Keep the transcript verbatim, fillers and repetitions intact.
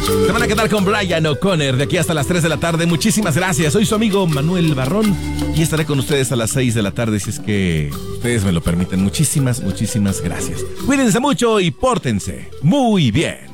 Se van a quedar con Brian O'Connor de aquí hasta las tres de la tarde. Muchísimas gracias. Soy su amigo Manuel Barrón y estaré con ustedes a las seis de la tarde si es que ustedes me lo permiten. Muchísimas, muchísimas gracias. Cuídense mucho y pórtense muy bien.